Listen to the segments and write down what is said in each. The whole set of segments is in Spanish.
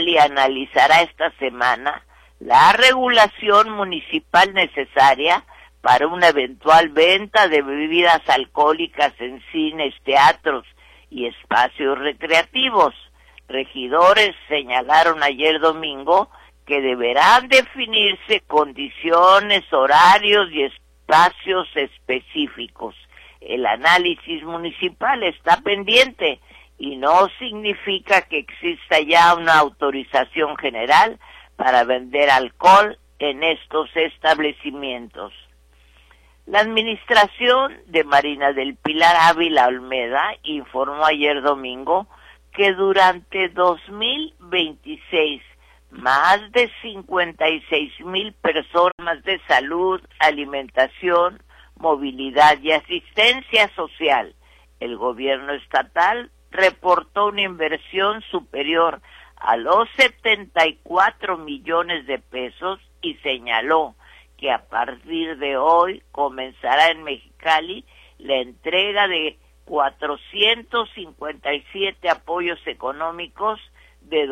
Mexicali analizará esta semana la regulación municipal necesaria para una eventual venta de bebidas alcohólicas en cines, teatros y espacios recreativos. Regidores señalaron ayer domingo que deberán definirse condiciones, horarios y espacios específicos. El análisis municipal está pendiente y no significa que exista ya una autorización general para vender alcohol en estos establecimientos. La administración de Marina del Pilar Ávila Olmeda informó ayer domingo que durante 2026 más de 56,000 personas de salud, alimentación, movilidad y asistencia social. El gobierno estatal reportó una inversión superior a los 74 millones de pesos y señaló que a partir de hoy comenzará en Mexicali la entrega de 457 apoyos económicos de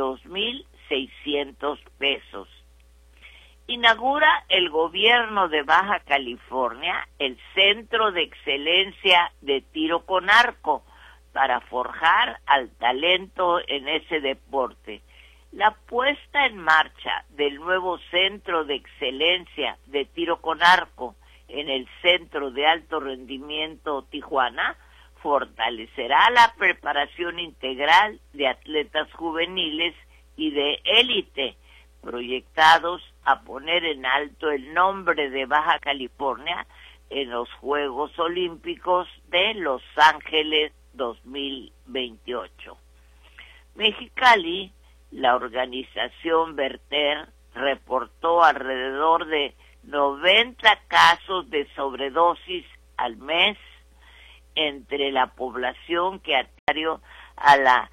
2,600 pesos. Inaugura el gobierno de Baja California el Centro de Excelencia de Tiro con Arco para forjar al talento en ese deporte. La puesta en marcha del nuevo Centro de Excelencia de Tiro con Arco en el Centro de Alto Rendimiento Tijuana fortalecerá la preparación integral de atletas juveniles y de élite, proyectados a poner en alto el nombre de Baja California en los Juegos Olímpicos de Los Ángeles 2028. Mexicali, la organización Verter reportó alrededor de 90 casos de sobredosis al mes entre la población que adhirió a la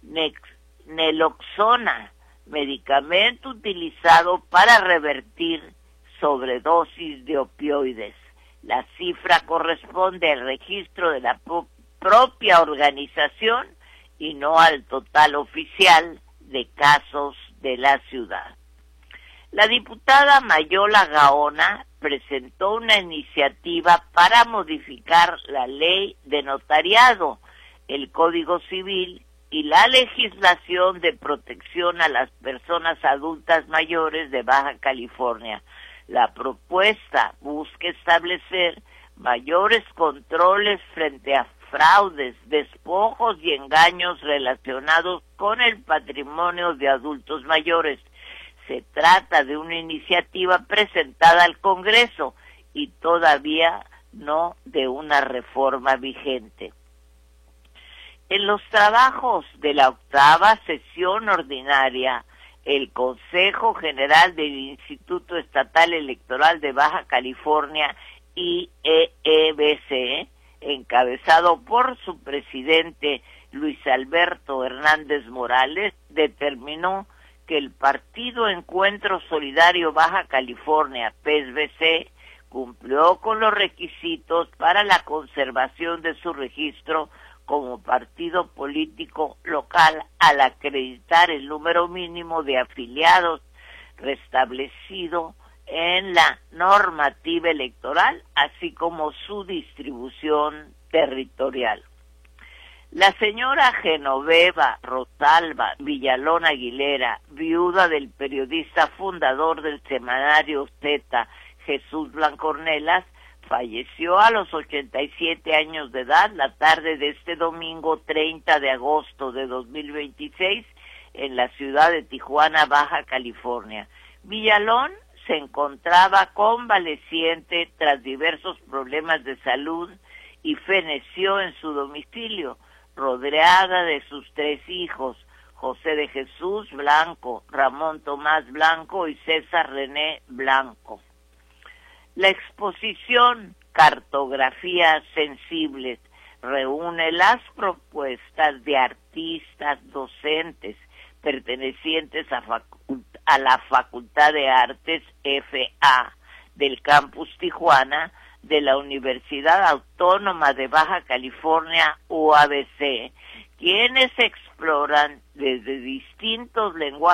naloxona, medicamento utilizado para revertir sobredosis de opioides. La cifra corresponde al registro de la propia organización y no al total oficial de casos de la ciudad. La diputada Mayola Gaona presentó una iniciativa para modificar la ley de notariado, el Código Civil y la legislación de protección a las personas adultas mayores de Baja California. La propuesta busca establecer mayores controles frente a fraudes, despojos y engaños relacionados con el patrimonio de adultos mayores. Se trata de una iniciativa presentada al Congreso y todavía no de una reforma vigente. En los trabajos de la 8ª sesión ordinaria, el Consejo General del Instituto Estatal Electoral de Baja California, IEBC, encabezado por su presidente Luis Alberto Hernández Morales, determinó que el Partido Encuentro Solidario Baja California, PES-BC, cumplió con los requisitos para la conservación de su registro como partido político local al acreditar el número mínimo de afiliados restablecido en la normativa electoral, así como su distribución territorial. La señora Genoveva Rosalba Villalón Aguilera, viuda del periodista fundador del semanario Z, Jesús Blancornelas, falleció a los 87 años de edad la tarde de este domingo 30 de agosto de 2026 en la ciudad de Tijuana, Baja California. Villalón se encontraba convaleciente tras diversos problemas de salud y feneció en su domicilio, rodeada de sus 3 hijos, José de Jesús Blanco, Ramón Tomás Blanco y César René Blanco. La exposición Cartografías Sensibles reúne las propuestas de artistas docentes pertenecientes a la Facultad de Artes FA del Campus Tijuana de la Universidad Autónoma de Baja California, UABC, quienes exploran desde distintos lenguajes